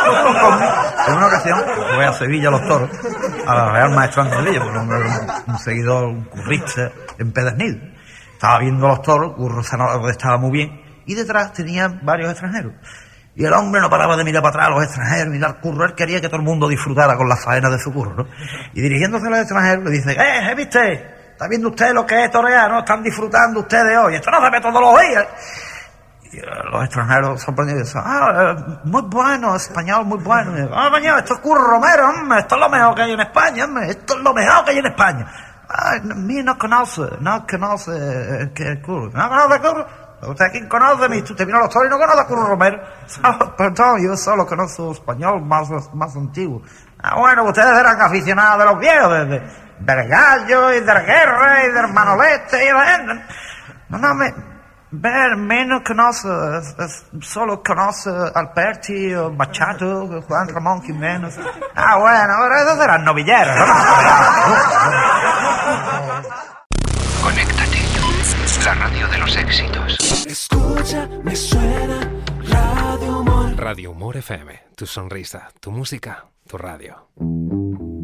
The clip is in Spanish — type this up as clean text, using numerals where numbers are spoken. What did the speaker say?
En una ocasión fue a Sevilla a los toros, a la Real Maestranza de Sevilla, porque un seguidor, un currista empedernido. Estaba viendo los toros, Curro estaba muy bien, y detrás tenía varios extranjeros. Y el hombre no paraba de mirar para atrás a los extranjeros, mirar al curro. Él quería que todo el mundo disfrutara con las faenas de su curro, ¿no? Y dirigiéndose a los extranjeros le dice: ¿viste? ¿Está viendo usted lo que es torear, no? Están disfrutando ustedes hoy. Esto no se ve todos los días. Y los extranjeros sorprendidos dicen: muy bueno, español, muy bueno. Y, mañana, esto es Curro Romero, hombre, esto es lo mejor que hay en España, hombre, esto es lo mejor que hay en España. Mí no conoce que Curro. ¿No conoce Curro? ¿Usted quién conoce? Usted vino a los toros y no conoce a Curro Romero. Perdón, yo solo conozco español más antiguo. Bueno, ustedes eran aficionados de los viejos, del gallo y de la guerra y del manolete y de la gente. Menos conoce, solo conoce Alberti, Machado, Juan Ramón Jiménez. Bueno, pero esos eran novilleros, ¿no? Conéctate, la radio de los éxitos. Escucha, me suena Radio Humor. Radio Humor FM, tu sonrisa, tu música, tu radio.